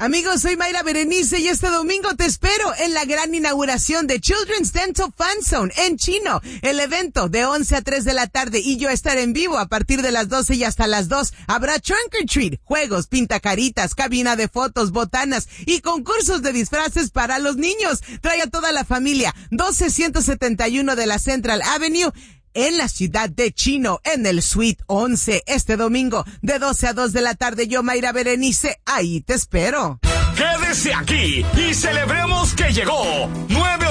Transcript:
Amigos, soy Mayra Berenice y este domingo te espero en la gran inauguración de Children's Dental Fun Zone en Chino. El evento de 11 a 3 de la tarde y yo estaré en vivo a partir de las 12 y hasta las 2. Habrá trunk or treat, juegos, pintacaritas, cabina de fotos, botanas y concursos de disfraces para los niños. Trae a toda la familia. 12171 de la Central Avenue. En la ciudad de Chino, en el Suite 11, este domingo, de 12 a 2 de la tarde, yo, Mayra Berenice, ahí te espero. Quédese aquí y celebremos que llegó 9